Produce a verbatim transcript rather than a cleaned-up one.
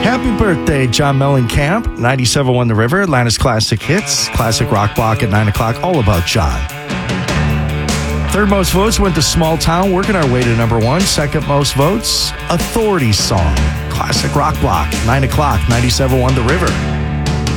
Happy birthday, John Mellencamp. ninety-seven point one The River, Atlanta's Classic Hits. Classic Rock Block at nine o'clock, all about John. Third most votes went to Small Town, working our way to number one. Second most votes, Authority Song. Classic Rock Block, nine o'clock, ninety-seven point one The River.